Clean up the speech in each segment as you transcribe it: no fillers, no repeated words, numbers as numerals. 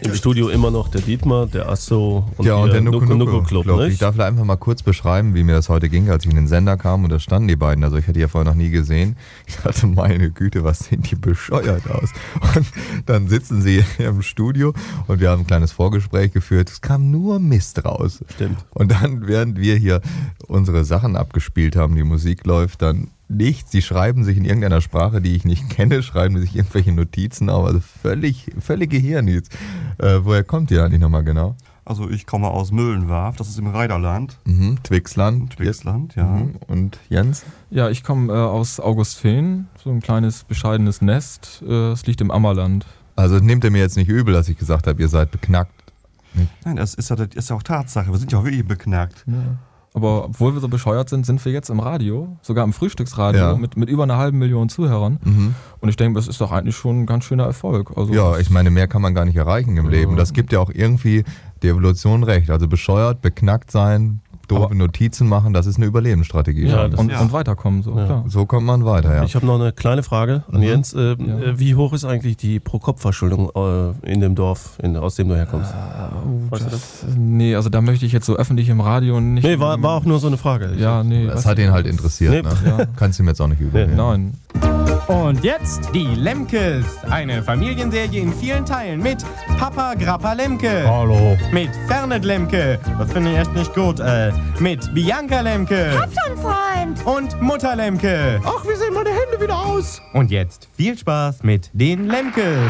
Im Studio immer noch der Dietmar, der Asso und der Nuko Club. Ich darf einfach mal kurz beschreiben, wie mir das heute ging, als ich in den Sender kam und da standen die beiden. Also ich hatte die ja vorher noch nie gesehen. Ich dachte, meine Güte, was sehen die bescheuert aus. Und dann sitzen sie im Studio und wir haben ein kleines Vorgespräch geführt. Es kam nur Mist raus. Stimmt. Und dann, während wir hier unsere Sachen abgespielt haben, die Musik läuft, dann nichts. Sie schreiben sich in irgendeiner Sprache, die ich nicht kenne, schreiben sich irgendwelche Notizen auf. Also völlige Hirnis. Woher kommt ihr eigentlich nochmal genau? Also ich komme aus Müllenwarf, das ist im Rheiderland. Twixland. Ja. Und Jens? Ja, ich komme aus Augustfehn, so ein kleines, bescheidenes Nest. Es liegt im Ammerland. Also nehmt ihr mir jetzt nicht übel, dass ich gesagt habe, ihr seid beknackt. Nein, das ist ja auch Tatsache. Wir sind ja auch wirklich beknackt. Ja. Aber obwohl wir so bescheuert sind, sind wir jetzt im Radio, sogar im Frühstücksradio, mit über 500.000 Zuhörern. Und ich denke, das ist doch eigentlich schon ein ganz schöner Erfolg. Also ja, ich meine, mehr kann man gar nicht erreichen im Leben. Das gibt ja auch irgendwie die Evolution recht. Also bescheuert, beknackt sein, doofe Notizen machen, das ist eine Überlebensstrategie. Ja, und weiterkommen. So, klar. So kommt man weiter, ja. Ich habe noch eine kleine Frage an Jens. Wie hoch ist eigentlich die Pro-Kopf-Verschuldung in dem Dorf, aus dem du herkommst? Weißt du das? Nee, also da möchte ich jetzt so öffentlich im Radio nicht... Nee, war auch nur so eine Frage. Das hat ihn halt interessiert. Nee. Ne? Ja. Kannst du ihm jetzt auch nicht übel nehmen. Nein. Und jetzt die Lemkes. Eine Familienserie in vielen Teilen mit Papa Grappa Lemke. Hallo. Mit Fernet Lemke. Das finde ich echt nicht gut. Mit Bianca Lemke. Hab schon Freund. Und Mutter Lemke. Ach, wie sehen meine Hände wieder aus? Und jetzt viel Spaß mit den Lemkes.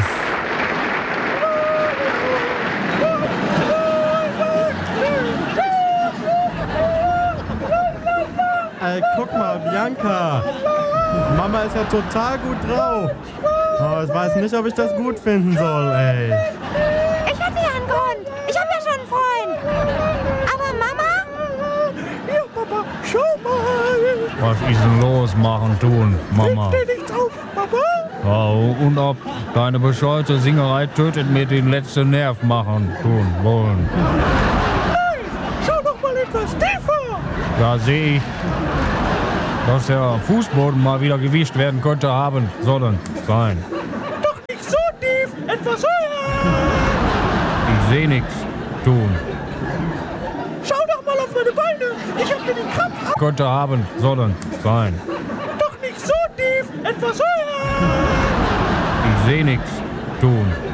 Guck mal, Bianca. Mama ist ja total gut drauf. Oh, ich weiß nicht, ob ich das gut finden soll, ey. Ich hab ja einen Grund. Ich hab ja schon einen Freund. Aber Mama? Ja, Papa, schau mal. Was ist denn los, machen, tun, Mama? Reg dich nicht auf, Papa. Ja, und ob deine bescheuerte Singerei tötet mir den letzten Nerv machen, tun, wollen. Nein, schau doch mal etwas tiefer. Da sehe ich, dass der Fußboden mal wieder gewischt werden könnte, haben sollen sein. Doch nicht so tief, etwas höher. Ich sehe nichts tun. Schau doch mal auf meine Beine. Ich hab mir den Krampf ab... Könnte haben sollen sein. Doch nicht so tief, etwas höher. Ich sehe nichts tun.